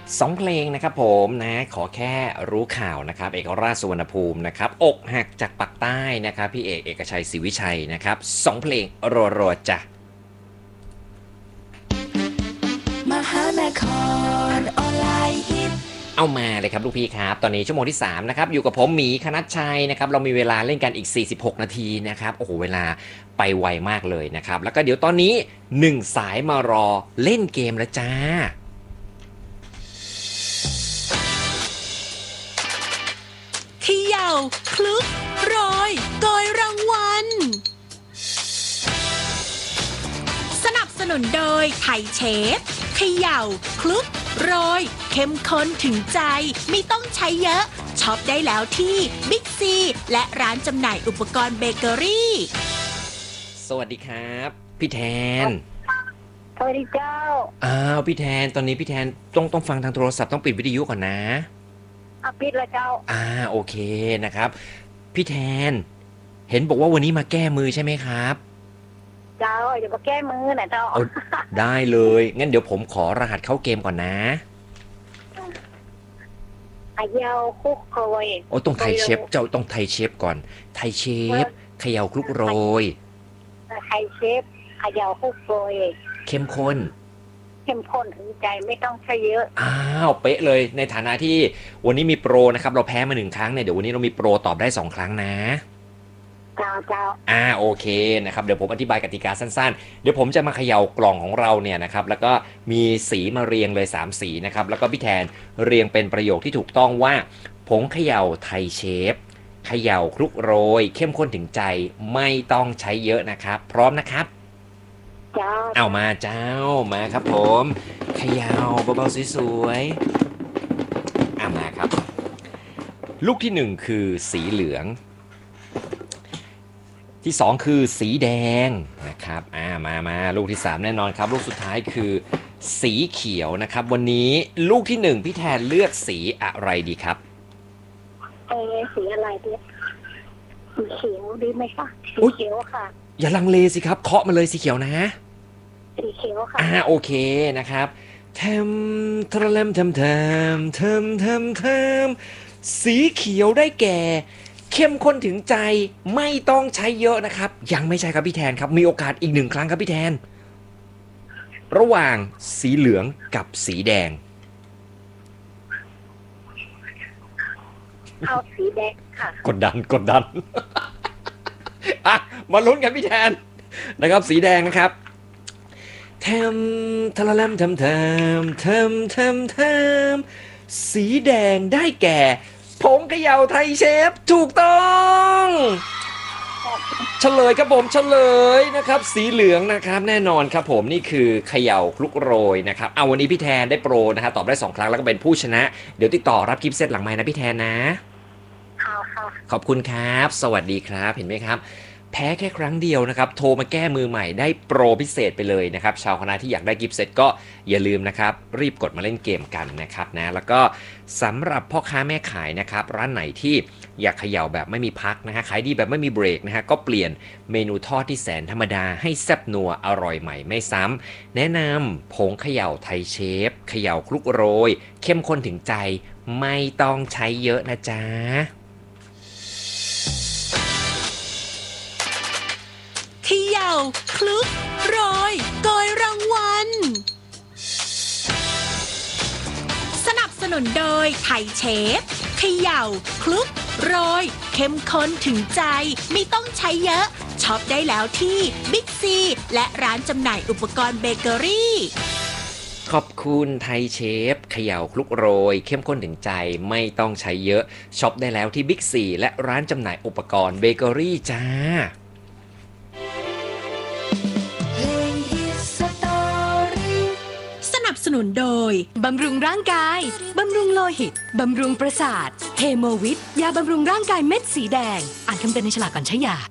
2เพลงนะครับผมนะขอแค่รู้ข่าวนะครับเอกราชสุวรรณภูมินะครับอกหักจากปากใต้นะครับพี่เอกชัยศรีวิชัยนะครับ2เพลงรัวๆจ้ะมหานครออนไลน์ฮิตเอามาเลยครับลูกพี่ครับตอนนี้ชั่วโมงที่3นะครับอยู่กับผมหมีคณัชชัยนะครับเรามีเวลาเล่นกันอีก46นาทีนะครับโอ้โหเวลาไปไวมากเลยนะครับแล้วก็เดี๋ยวตอนนี้1สายมารอเล่นเกมแล้วจ้าเขย่าคลุกโรยโกยรางวัลสนับสนุนโดยไทยเชฟเขย่าคลุกโรยเข้มข้นถึงใจไม่ต้องใช้เยอะช็อปได้แล้วที่บิ๊กซีและร้านจำหน่ายอุปกรณ์เบเกอรี่สวัสดีครับพี่แทนสวัสดีเจ้าพี่แทนตอนนี้พี่แทนต้องฟังทางโทรศัพท์ต้องปิดวิทยุก่อนนะปิดละเจ้าโอเคนะครับพี่แทนเห็นบอกว่าวันนี้มาแก้มือใช่ไหมครับเจ้าอย่ามาแก้มือนะเจ้าได้เลยงั้นเดี๋ยวผมขอรหัสเข้าเกมก่อนนะเยาคุกโรยต้องไทยเชฟเจ้าต้องไทยเชฟก่อนไทยเชฟเขย่าคลุกโรยไทยเชฟเยาคุกโรยเข้มข้นถึงใจไม่ต้องใช้เยอะเป๊ะเลยในฐานะที่วันนี้มีโปรนะครับเราแพ้มา1ครั้งเนี่ยเดี๋ยววันนี้เรามีโปรตอบได้2ครั้งนะเจ้าโอเคนะครับเดี๋ยวผมอธิบายกติกาสั้นๆเดี๋ยวผมจะมาเขย่ากล่องของเราเนี่ยนะครับแล้วก็มีสีมาเรียงเลย3สีนะครับแล้วก็พี่แทนเรียงเป็นประโยคที่ถูกต้องว่าผงเขย่าไทยเชฟเขย่าคลุกโรยเข้มข้นถึงใจไม่ต้องใช้เยอะนะครับพร้อมนะครับเอามาเจ้ามาครับผมเขย่าเบาๆสวยๆมาครับลูกที่1คือสีเหลืองที่2คือสีแดงนะครับมาลูกที่3แน่นอนครับลูกสุดท้ายคือสีเขียวนะครับวันนี้ลูกที่1พี่แทนเลือกสีอะไรดีครับสีอะไรดีสีเขียวดีไหมคะสีเขียวค่ะอย่าลังเลสิครับเคาะมาเลยสีเขียวนะสีเขียวค่ะโอเคนะครับเทมทะเลมเทมสีเขียวได้แก่เข้มข้นถึงใจไม่ต้องใช้เยอะนะครับยังไม่ใช่ครับพี่แทนครับมีโอกาสอีก1ครั้งครับพี่แทนระหว่างสีเหลืองกับสีแดงเอาสีแดงค่ะกดดันมาลุ้นกันพี่แทนนะครับสีแดงนะครับเทมทะเลมสีแดงได้แก่ผงเขย่าไทยเชฟถูกต้องเฉลยครับผมเฉลยนะครับสีเหลืองนะครับแน่นอนครับผมนี่คือเขย่าคลุกโรยนะครับวันนี้พี่แทนได้โปรนะฮะตอบได้2ครั้งแล้วก็เป็นผู้ชนะเดี๋ยวติดต่อรับกิฟต์เซตหลังไมค์นะพี่แทนนะขอบคุณครับสวัสดีครับเห็นไหมครับแพ้แค่ครั้งเดียวนะครับโทรมาแก้มือใหม่ได้โปรพิเศษไปเลยนะครับชาวคณะที่อยากได้กิฟต์เซตก็อย่าลืมนะครับรีบกดมาเล่นเกมกันนะครับนะแล้วก็สำหรับพ่อค้าแม่ขายนะครับร้านไหนที่อยากเขย่าแบบไม่มีพักนะฮะขายดีแบบไม่มีเบรกนะฮะก็เปลี่ยนเมนูทอดที่แสนธรรมดาให้แซ่บนัวอร่อยใหม่ไม่ซ้ำแนะนำผงเขย่าไทยเชฟเขย่าคลุกโรยเข้มข้นถึงใจไม่ต้องใช้เยอะนะจ๊ะเขย่าคลุกโรยโกยรางวัลสนับสนุนโดยไทยเชฟเขย่าคลุกโรยเข้มข้นถึงใจไม่ต้องใช้เยอะช็อปได้แล้วที่บิ๊กซีและร้านจำหน่ายอุปกรณ์เบเกอรี่ขอบคุณไทยเชฟเขย่าคลุกโรยเข้มข้นถึงใจไม่ต้องใช้เยอะช็อปได้แล้วที่บิ๊กซีและร้านจำหน่ายอุปกรณ์เบเกอรี่จ้าสนับสนุนโดยบำรุงร่างกายบำรุงโลหิตบำรุงประสาทเฮโมวิทยาบำรุงร่างกายเม็ดสีแดงอ่านคำเตือนในฉลากก่อนใช้ยา